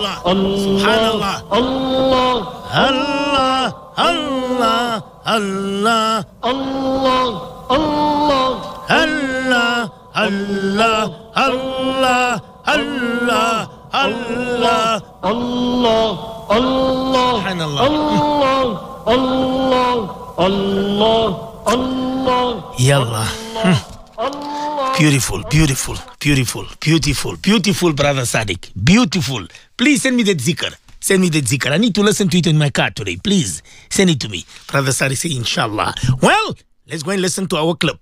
Subhanallah. Subhanallah. Allah, Allah, Allah, Allah, Allah, Allah, Allah, Allah, Allah, Allah, Allah. Allah, Allah, Subhanallah. Allah, Allah, Allah, Allah. Yallah. Beautiful, beautiful, beautiful, beautiful, beautiful, brother Sadiq. Beautiful. Please send me that zikr. Send me that zikr. I need to listen to it in my car today. Please send it to me. Brother Sadiq say, inshallah. Well, let's go and listen to our clip.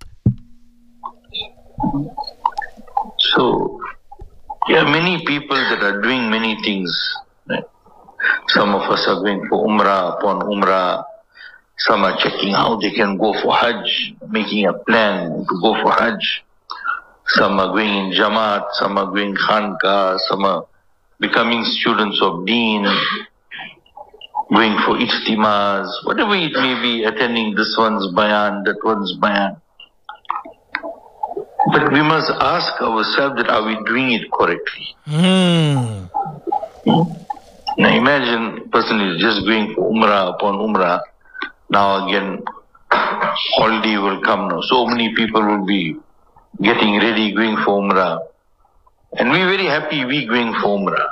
So, there are many people that are doing many things. Right? Some of us are going for Umrah upon Umrah. Some are checking how they can go for Hajj, making a plan to go for Hajj. Some are going in Jamaat, some are going Khanqa, some are becoming students of Deen, going for Ijtimas, whatever it may be, attending this one's bayan, that one's bayan. But we must ask ourselves that are we doing it correctly? Now imagine a person is just going for Umrah upon Umrah. Now again, holiday will come now. So many people will be getting ready, going for Umrah. And we're very happy we going for Umrah.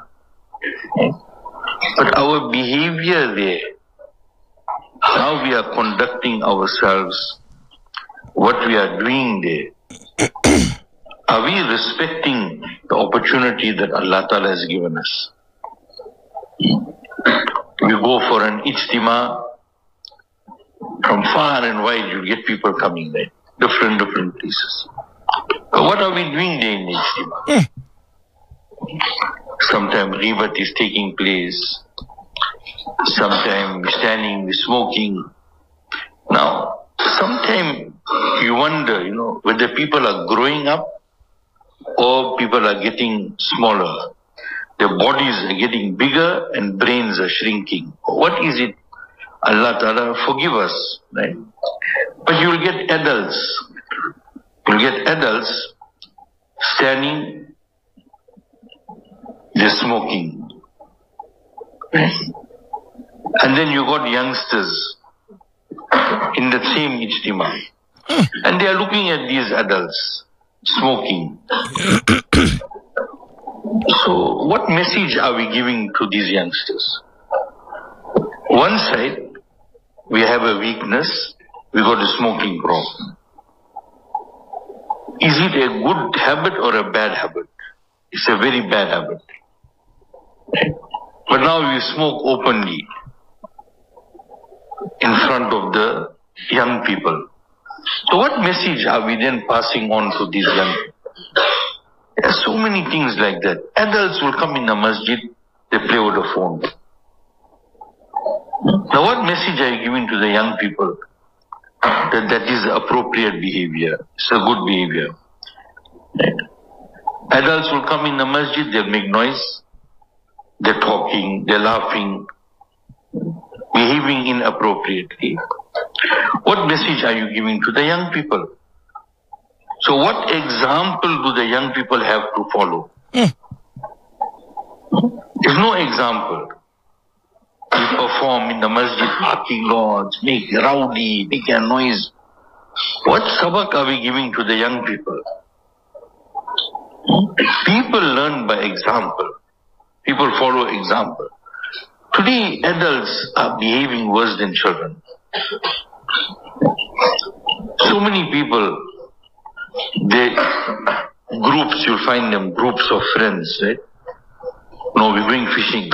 But our behavior there, how we are conducting ourselves, what we are doing there, are we respecting the opportunity that Allah Ta'ala has given us? We go for an ijtima, from far and wide you get people coming there, different places. But what are we doing there in ijtima? Sometimes ribat is taking place, sometimes we're standing, we're smoking. Now, sometimes you wonder, whether people are growing up or people are getting smaller. Their bodies are getting bigger and brains are shrinking. What is it? Allah Ta'ala forgive us, right? But you will get adults. You'll get adults standing, they're smoking. Right? And then you got youngsters in the same ijtima. And they are looking at these adults smoking. So what message are we giving to these youngsters? One side, we have a weakness, we got a smoking problem. Is it a good habit or a bad habit? It's a very bad habit. Right? But now we smoke openly in front of the young people. So what message are we then passing on to these young people? There are so many things like that. Adults will come in the masjid, they play with the phone. Now what message are you giving to the young people? That is appropriate behavior. It's a good behavior. Right? Adults will come in the masjid, they'll make noise. They're talking, they're laughing, behaving inappropriately. What message are you giving to the young people? So what example do the young people have to follow? There's no example. We perform in the masjid, parking lots, make rowdy, make a noise. What sabak are we giving to the young people? People learn by example. People follow example. Today, adults are behaving worse than children. So many people, groups, you'll find them groups of friends, right? No, we're going fishing.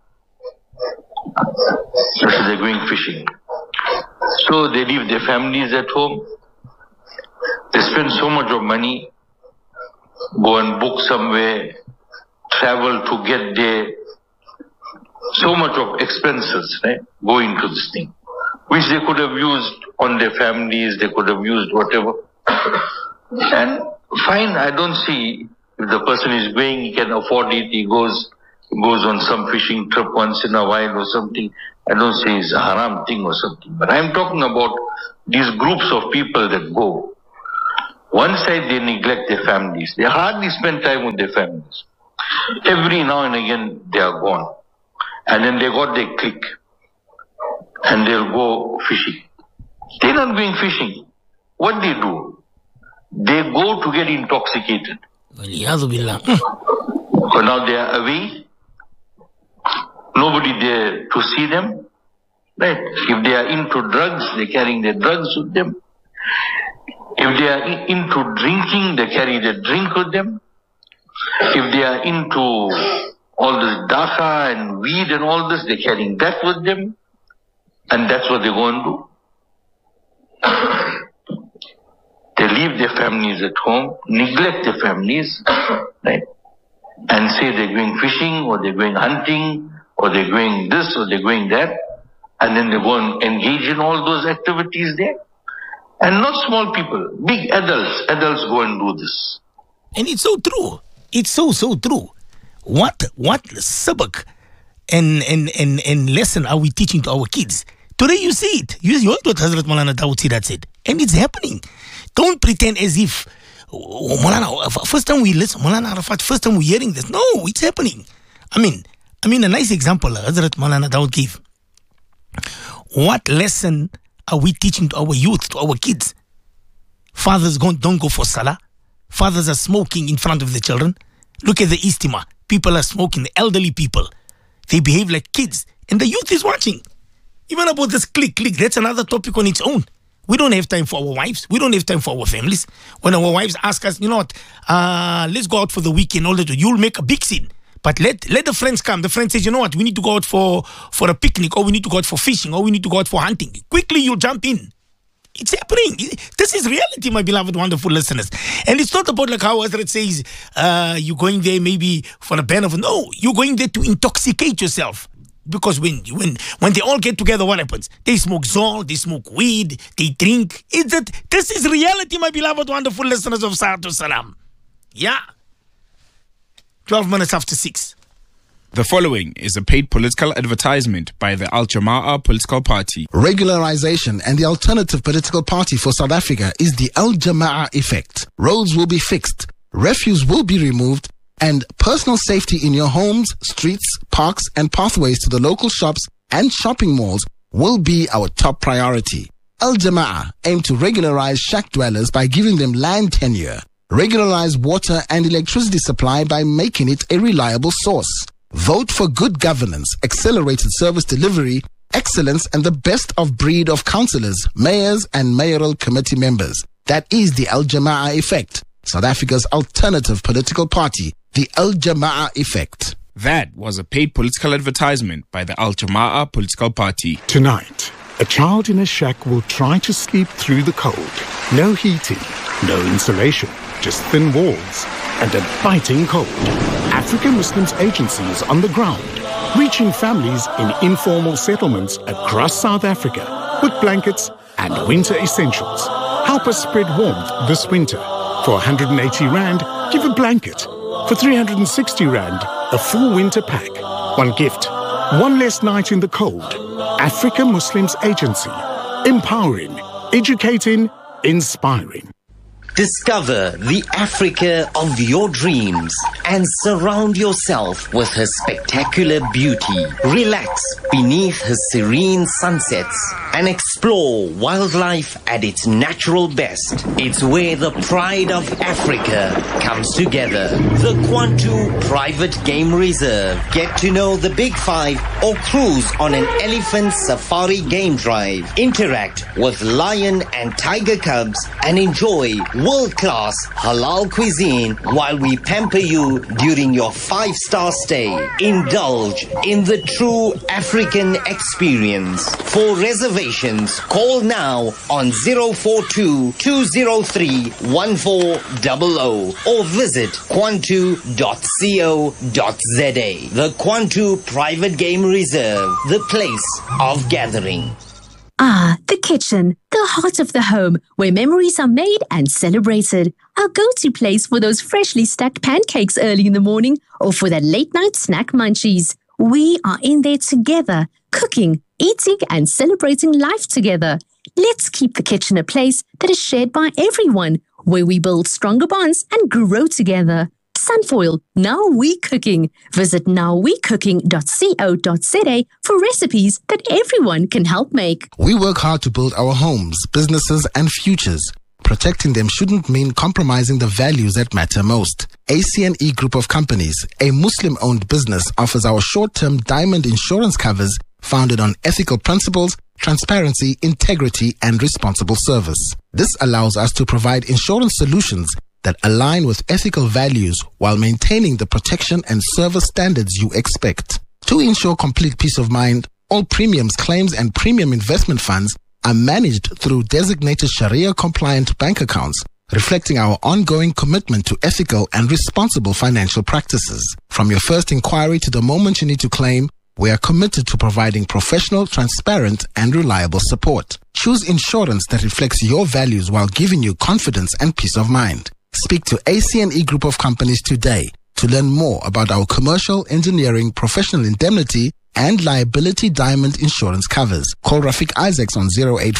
So they're going fishing. So they leave their families at home. They spend so much of money, go and book somewhere, travel to get there. So much of expenses, right, go into this thing, which they could have used on their families, they could have used whatever. And fine, I don't see if the person is going, he can afford it, he goes on some fishing trip once in a while or something. I don't say it's a haram thing or something. But I'm talking about these groups of people that go. One side, they neglect their families. They hardly spend time with their families. Every now and again, they are gone. And then they got their clique. And they'll go fishing. They're not going fishing. What they do? They go to get intoxicated. So now they are away. Nobody there to see them. Right? If they are into drugs, they're carrying their drugs with them. If they are into drinking, they carry their drink with them. If they are into all this daka and weed and all this, they're carrying that with them. And that's what they go and do. They leave their families at home, neglect their families, right? And say they're going fishing, or they're going hunting, or they're going this, or they're going that. And then they go and engage in all those activities there. And not small people, big adults go and do this. And it's so true. It's so true. What sabak and lesson are we teaching to our kids? Today you see it. You heard what Hazrat Maulana Dawood Sidat said. And it's happening. Don't pretend as if Maulana, first time we listen, Maulana Arafat, first time we're hearing this. No, it's happening. I mean, a nice example Hazrat Maulana Dawood gave. What lesson are we teaching to our youth, to our kids? Fathers don't go for salah. Fathers are smoking in front of the children. Look at the Istima. People are smoking, the elderly people. They behave like kids. And the youth is watching. Even about this click, that's another topic on its own. We don't have time for our wives. We don't have time for our families. When our wives ask us, you know what, let's go out for the weekend, all that, you'll make a big scene. But let the friends come. The friend says, you know what, we need to go out for a picnic, or we need to go out for fishing, or we need to go out for hunting. Quickly, you'll jump in. It's happening. This is reality, my beloved, wonderful listeners. And it's not about like how Hazrat says, you're going there maybe for a benefit. No, you're going there to intoxicate yourself. Because when they all get together, what happens? They smoke zol, they smoke weed, they drink. This is reality, my beloved, wonderful listeners of Sahatu Salam. Yeah. 12 minutes after 6. The following is a paid political advertisement by the Al Jama'ah political party. Regularization and the alternative political party for South Africa is the Al Jama'ah effect. Roads will be fixed, refuse will be removed, and personal safety in your homes, streets, parks, and pathways to the local shops and shopping malls will be our top priority. Al Jama'ah aim to regularize shack dwellers by giving them land tenure, regularize water and electricity supply by making it a reliable source. Vote for good governance, accelerated service delivery, excellence, and the best of breed of councillors, mayors, and mayoral committee members. That is the Al Jama'ah effect, South Africa's alternative political party, the Al Jama'ah effect. That was a paid political advertisement by the Al Jama'ah political party. Tonight, a child in a shack will try to sleep through the cold. No heating, no insulation, just thin walls and a biting cold. African Muslims Agency is on the ground, reaching families in informal settlements across South Africa with blankets and winter essentials. Help us spread warmth this winter. For 180 Rand, give a blanket. For 360 Rand, a full winter pack. One gift, one less night in the cold. African Muslims Agency. Empowering, educating, inspiring. Discover the Africa of your dreams and surround yourself with her spectacular beauty. Relax beneath her serene sunsets and explore wildlife at its natural best. It's where the pride of Africa comes together. The Kwantu Private Game Reserve. Get to know the Big Five or cruise on an elephant safari game drive. Interact with lion and tiger cubs and enjoy world-class halal cuisine while we pamper you during your 5-star stay. Indulge in the true African experience. For reservations, call now on 042-203-1400 or visit kwantu.co.za. The Kwantu Private Game Reserve, the place of gathering. Ah, the kitchen, the heart of the home, where memories are made and celebrated. Our go-to place for those freshly stacked pancakes early in the morning or for that late-night snack munchies. We are in there together, cooking, eating, and celebrating life together. Let's keep the kitchen a place that is shared by everyone, where we build stronger bonds and grow together. Sunfoil, now we cooking. Visit nowwecooking.co.za for recipes that everyone can help make. We work hard to build our homes, businesses, and futures. Protecting them shouldn't mean compromising the values that matter most. ACNE Group of Companies, a Muslim-owned business, offers our short-term diamond insurance covers founded on ethical principles, transparency, integrity, and responsible service. This allows us to provide insurance solutions that align with ethical values while maintaining the protection and service standards you expect. To ensure complete peace of mind, all premiums, claims, and premium investment funds are managed through designated Sharia-compliant bank accounts, reflecting our ongoing commitment to ethical and responsible financial practices. From your first inquiry to the moment you need to claim, we are committed to providing professional, transparent, and reliable support. Choose insurance that reflects your values while giving you confidence and peace of mind. Speak to ACNE Group of Companies today to learn more about our commercial, engineering, professional indemnity, and liability diamond insurance covers. Call Rafiq Isaacs on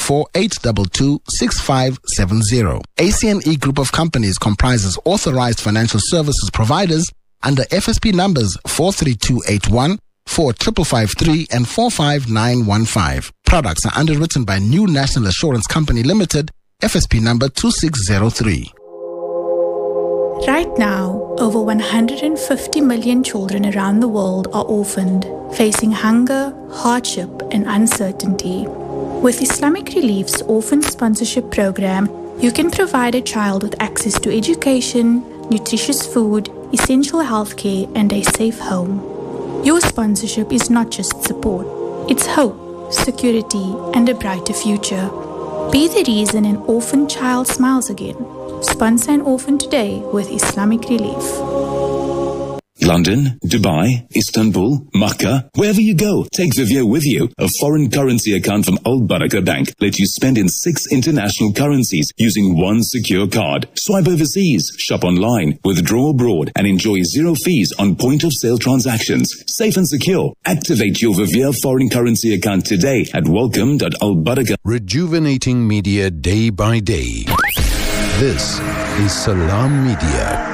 084-822-6570. ACNE Group of Companies comprises authorized financial services providers under FSP numbers 43281, 4553, and 45915. Products are underwritten by New National Assurance Company Limited, FSP number 2603. Right now, over 150 million children around the world are orphaned, facing hunger, hardship, and uncertainty. With Islamic Relief's Orphan Sponsorship Program, you can provide a child with access to education, nutritious food, essential healthcare, and a safe home. Your sponsorship is not just support, it's hope, security, and a brighter future. Be the reason an orphan child smiles again. Sponsor an orphan today with Islamic Relief. London, Dubai, Istanbul, Makkah, wherever you go, take Vivio with you. A foreign currency account from Al Barakah Bank lets you spend in 6 international currencies using one secure card. Swipe overseas, shop online, withdraw abroad, and enjoy 0 fees on point-of-sale transactions. Safe and secure. Activate your Vivio foreign currency account today at welcome.albarakah. Rejuvenating media day by day. This is Salam Media.